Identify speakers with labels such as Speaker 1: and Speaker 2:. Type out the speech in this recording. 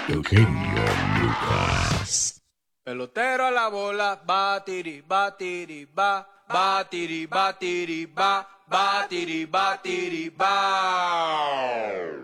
Speaker 1: Eugenio Lucas.
Speaker 2: Pelotero a la bola, batiri, batiri, ba, batiri, batiri, ba, batiri, batiri, ba.